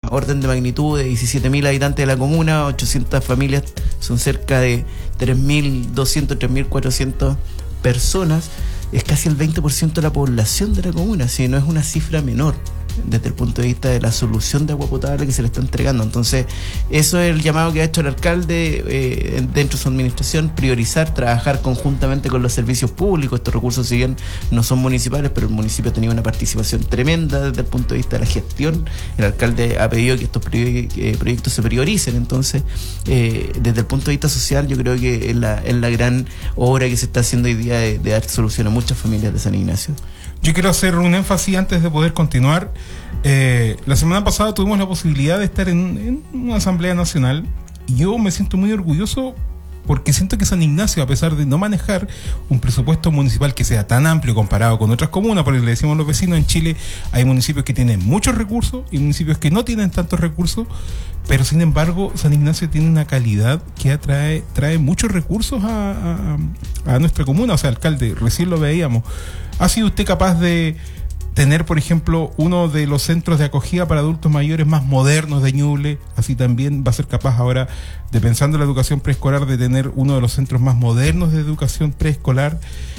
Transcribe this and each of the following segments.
orden de magnitud de 17.000 habitantes de la comuna, 800 familias, son cerca de 3.200, 3.400 personas. Es casi el 20% de la población de la comuna, si no es una cifra menor desde el punto de vista de la solución de agua potable que se le está entregando. Entonces, eso es el llamado que ha hecho el alcalde dentro de su administración: priorizar, trabajar conjuntamente con los servicios públicos. Estos recursos, si bien no son municipales, pero el municipio ha tenido una participación tremenda desde el punto de vista de la gestión. El alcalde ha pedido que estos proyectos se prioricen. Entonces, desde el punto de vista social, yo creo que es la gran obra que se está haciendo hoy día de dar solución a muchas familias de San Ignacio. Yo quiero hacer un énfasis antes de poder continuar. La semana pasada tuvimos la posibilidad de estar en una asamblea nacional y yo me siento muy orgulloso porque siento que San Ignacio, a pesar de no manejar un presupuesto municipal que sea tan amplio comparado con otras comunas, porque le decimos a los vecinos, en Chile hay municipios que tienen muchos recursos y municipios que no tienen tantos recursos, pero sin embargo San Ignacio tiene una calidad que trae muchos recursos a nuestra comuna. O sea, alcalde, recién lo veíamos. ¿Ha sido usted capaz de tener, por ejemplo, uno de los centros de acogida para adultos mayores más modernos de Ñuble? Así también va a ser capaz ahora, de pensando en la educación preescolar, de tener uno de los centros más modernos de educación preescolar.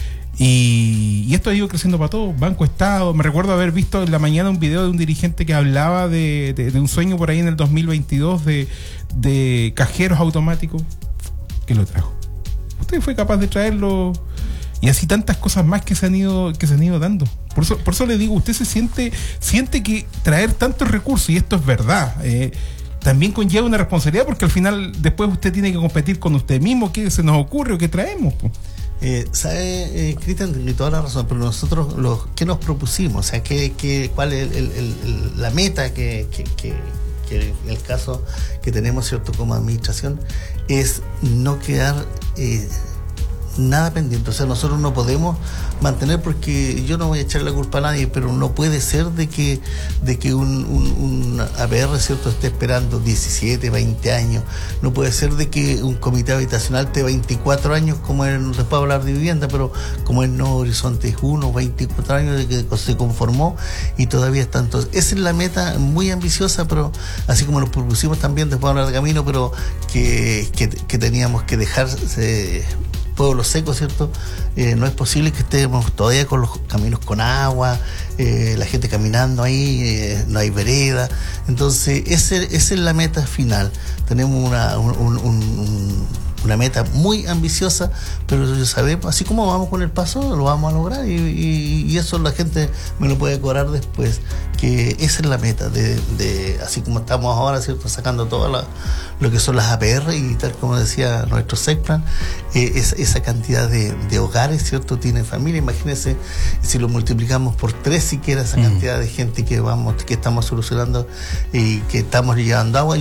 Y esto ha ido creciendo para todos. Banco Estado. Me recuerdo haber visto en la mañana un video de un dirigente que hablaba de un sueño por ahí en el 2022 de cajeros automáticos. ¿Qué lo trajo? Usted fue capaz de traerlo. Y así tantas cosas más que se han ido dando. Por eso le digo, usted siente que traer tantos recursos, y esto es verdad, también conlleva una responsabilidad, porque al final después usted tiene que competir con usted mismo. ¿Qué se nos ocurre o qué traemos? ¿Sabe, Cristian? Tiene toda la razón, pero nosotros, ¿qué nos propusimos? O sea, ¿cuál es la meta que en el caso que tenemos, ¿cierto?, como administración, es no quedar nada pendiente? O sea, nosotros no podemos mantener, porque yo no voy a echar la culpa a nadie, pero no puede ser de que un APR, ¿cierto?, esté esperando 17, 20 años. No puede ser de que un comité habitacional esté 24 años, como no se puede hablar de vivienda, pero como en Nuevo Horizonte es 24 años de que se conformó y todavía está. Entonces, esa es la meta muy ambiciosa, pero así como nos propusimos también, después de hablar de camino, pero que teníamos que dejarse pueblo seco, ¿cierto? No es posible que estemos todavía con los caminos con agua, la gente caminando ahí, no hay vereda. Entonces, esa es la meta final. Tenemos una meta muy ambiciosa, pero ya sabemos, así como vamos con el paso, lo vamos a lograr, y eso la gente me lo puede cobrar después, que esa es la meta de así como estamos ahora, ¿cierto?, sacando todo lo que son las APR, y tal como decía nuestro SECPLAN, esa cantidad de hogares, ¿cierto?, tiene familia. Imagínense si lo multiplicamos por 3 siquiera, esa cantidad de gente que estamos solucionando y que estamos llevando agua.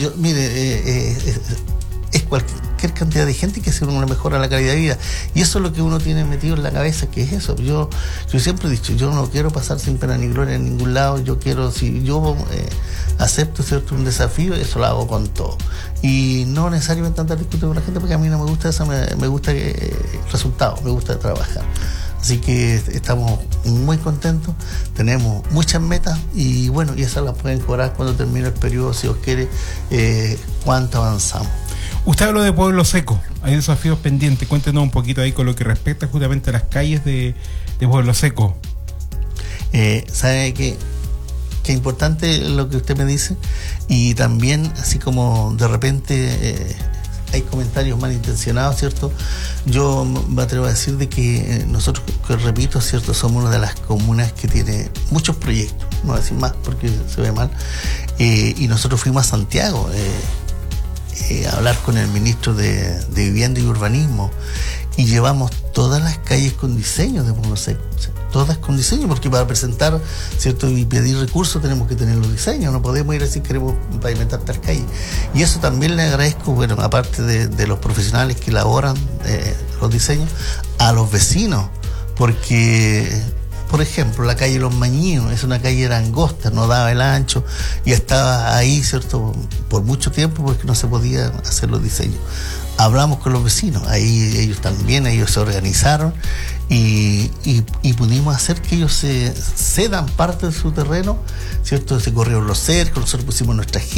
Es cualquier cantidad de gente que hace una mejora en la calidad de vida, y eso es lo que uno tiene metido en la cabeza, que es eso. Yo siempre he dicho, yo no quiero pasar sin pena ni gloria en ningún lado. Si yo acepto, ¿cierto?, un desafío, eso lo hago con todo, y no necesariamente andar discutiendo con la gente, porque a mí no me gusta eso. Me gusta el resultado, me gusta trabajar. Así que estamos muy contentos, tenemos muchas metas, y bueno, y esas las pueden cobrar cuando termine el periodo, si Dios quiere, cuánto avanzamos. Usted habló de pueblo seco, hay desafíos pendientes. Cuéntenos un poquito ahí con lo que respecta justamente a las calles de pueblo seco. ¿Sabe qué importante lo que usted me dice? Y también, así como de repente hay comentarios malintencionados, ¿cierto? Yo me atrevo a decir de que nosotros, que repito, ¿cierto?, somos una de las comunas que tiene muchos proyectos, no voy a decir más porque se ve mal, y nosotros fuimos a Santiago a hablar con el ministro de Vivienda y Urbanismo, y llevamos todas las calles con diseño de pueblo seco, o sea, todas con diseño, porque para presentar, ¿cierto?, y pedir recursos tenemos que tener los diseños. No podemos ir así, queremos pavimentar tal calle. Y eso también le agradezco, bueno, aparte de los profesionales que elaboran los diseños, a los vecinos, porque, por ejemplo, la calle Los Mañíos es una calle angosta, no daba el ancho, y estaba ahí, ¿cierto?, por mucho tiempo, porque no se podían hacer los diseños. Hablamos con los vecinos, ahí ellos se organizaron y pudimos hacer que ellos se cedan parte de su terreno, ¿cierto? Se corrieron los cercos, nosotros pusimos nuestra